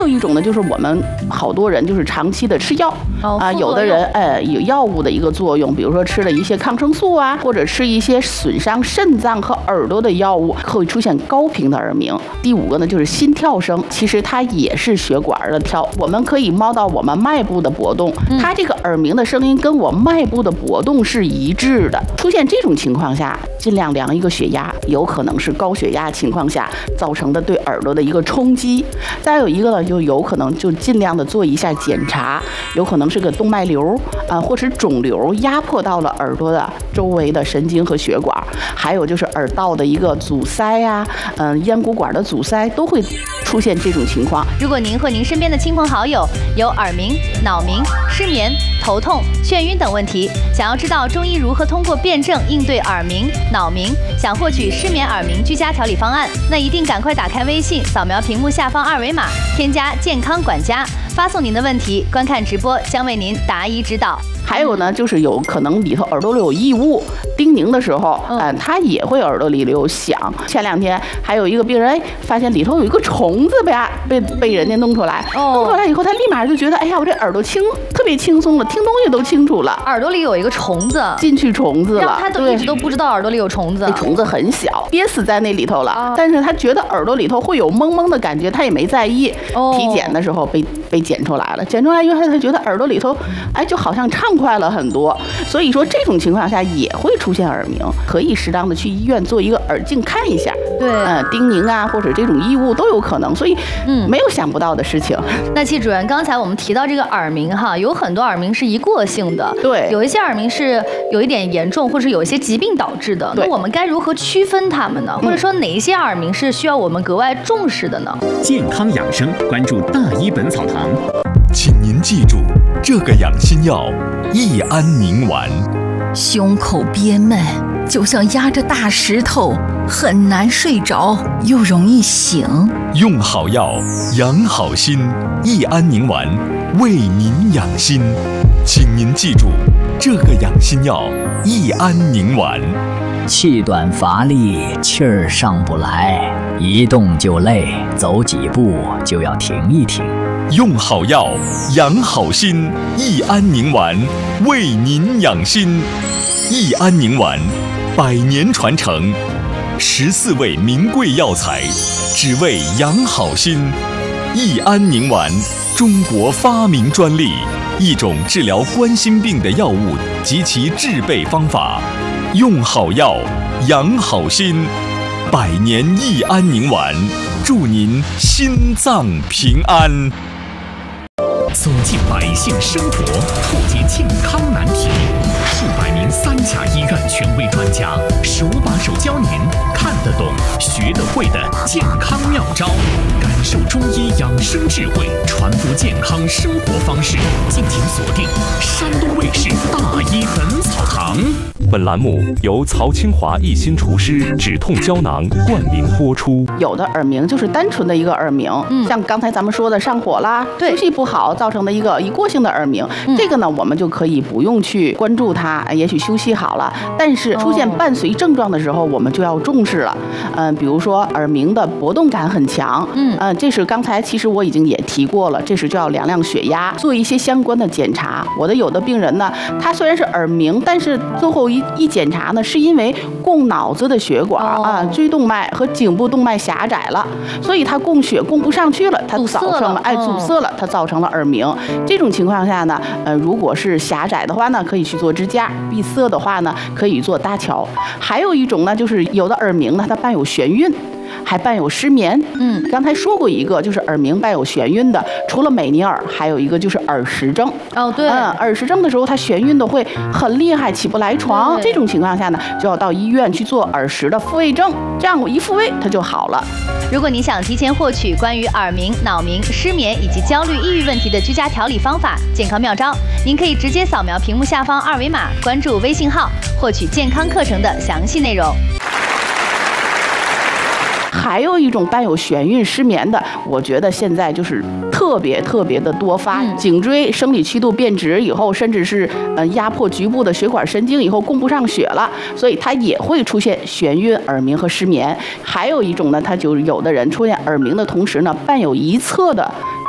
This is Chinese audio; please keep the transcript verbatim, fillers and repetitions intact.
有一种呢，就是我们好多人就是长期的吃药、 哦、 啊，有的人呃有药物的一个作用，比如说吃了一些抗生素啊，或者吃一些损伤肾脏和耳朵的药物，会出现高频的耳鸣。第五个呢，就是心跳声，其实它也是血管的跳，我们可以猫到我们脉部的搏动，它这个耳鸣的声音跟我脉部的搏动是一致的。出现这种情况下，尽量量一个血压，有可能是高血压情况下造成的对耳朵的一个冲击。再有一个呢，就有可能就尽量的做一下检查，有可能是个动脉瘤啊、呃，或是肿瘤压迫到了耳朵的周围的神经和血管，还有就是耳道的一个阻塞呀、啊，嗯、呃，咽鼓管的阻塞都会出现这种情况。 如果您或您身边的亲朋好友有耳鸣、脑鸣、失眠、头痛、眩晕等问题，想要知道中医如何通过辩证应对耳鸣、脑鸣，想获取失眠耳鸣居家调理方案，那一定赶快打开微信，扫描屏幕下方二维码，添加健康管家，发送您的问题，观看直播将为您答疑指导。 还有呢，就是有可能里头耳朵里有异物，叮咛的时候，嗯、呃，他也会耳朵里有响。前两天还有一个病人，哎，发现里头有一个虫子被被被人家弄出来，哦、弄出来以后，他立马就觉得，哎呀，我这耳朵轻，特别轻松了，听东西都清楚了。 耳朵里有一个虫子， 进去虫子了， 让他都一直都不知道耳朵里有虫子。 那虫子很小，憋死在那里头了，哦、但是他觉得耳朵里头会有蒙蒙的感觉，他也没在意。哦、体检的时候被被检出来了，检出来以后，他觉得耳朵里头，哎，就好像畅快了很多。所以说这种情况下也会出现耳鸣，可以适当的去医院做一个耳镜看一下。 对， 呃，叮咛啊，或者这种异物都有可能，所以嗯，没有想不到的事情。 那戚主任，刚才我们提到这个耳鸣哈，有很多耳鸣是一过性的， 对， 有一些耳鸣是有一点严重，或者有一些疾病导致的。那我们该如何区分它们呢？或者说哪一些耳鸣是需要我们格外重视的呢？ 健康养生，关注大医本草堂。 请您记住，这个养心药益安宁丸。 胸口憋闷，就像压着大石头，很难睡着，又容易醒。 用好药，养好心，益安宁丸为您养心。请您记住，这个养心药益安宁丸。 气短乏力，气儿上不来，一动就累，走几步就要停一停。 用好药，养好心，益安宁丸为您养心。益安宁丸，百年传承，十四味名贵药材，只为养好心。益安宁丸，中国发明专利，一种治疗冠心病的药物及其制备方法。用好药，养好心，百年益安宁丸，祝您心脏平安。 走进百姓生活，破解健康难题，数百名三甲医院权威专家手把手教您看得懂、学得会的健康妙招，感受中医养生智慧，传播健康生活方式。敬请锁定山东卫视大医本草堂。 本栏目由曹清华一心厨师止痛胶囊冠名播出。 有的耳鸣就是单纯的一个耳鸣，嗯、像刚才咱们说的上火啦、呼吸不好造成的一个一过性的耳鸣，嗯、这个呢我们就可以不用去关注它，也许休息好了。但是出现伴随症状的时候，我们就要重视了。嗯、呃，比如说耳鸣的搏动感很强，嗯，呃，这是刚才其实我已经也提过了，这是就要量量血压，做一些相关的检查。我的有的病人呢，他虽然是耳鸣，但是最后一一检查呢，是因为供脑子的血管啊，椎动脉和颈部动脉狭窄了，所以他供血供不上去了，它造成了哎阻塞了，它造成了耳鸣。这种情况下呢，呃，如果是狭窄的话呢，可以去做支架；闭塞的话呢，可以做搭桥。还有一种呢，就是有的耳鸣呢，它伴有眩晕。还伴有失眠，嗯，刚才说过一个，就是耳鸣伴有眩晕的，除了美尼尔，还有一个就是耳石症。 哦，对， 嗯，耳石症的时候，它眩晕的会很厉害，起不来床。这种情况下呢，就要到医院去做耳石的复位症，这样一复位它就好了。 如果你想提前获取关于耳鸣、脑鸣、失眠以及焦虑、抑郁问题的居家调理方法、健康妙招，您可以直接扫描屏幕下方二维码，关注微信号，获取健康课程的详细内容。 还有一种伴有眩晕失眠的，我觉得现在就是特别特别的多发，嗯、颈椎生理曲度变直以后，甚至是呃压迫局部的血管神经以后供不上血了，所以它也会出现眩晕、耳鸣和失眠。还有一种呢，它就有的人出现耳鸣的同时呢，伴有一侧的